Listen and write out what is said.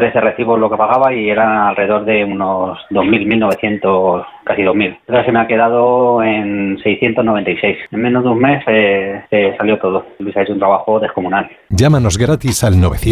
13 recibos lo que pagaba y eran alrededor de unos 2.000, 1.900, casi 2.000. Entonces se me ha quedado en 696. En menos de un mes salió todo. Se ha hecho un trabajo descomunal. Llámanos gratis al 900.